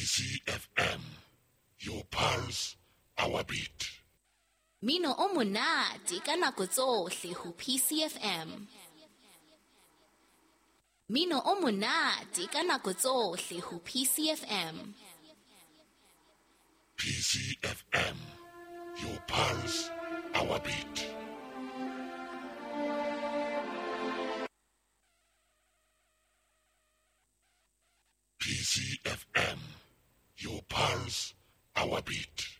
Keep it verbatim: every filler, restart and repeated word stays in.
C F M, your pulse, our beat. Mino o monate ka nako tsohle ho P C F M. Mino o monate ka nako tsohle ho P C F M. P C F M, your pulse, our beat. P C F M, your pulse, our beat.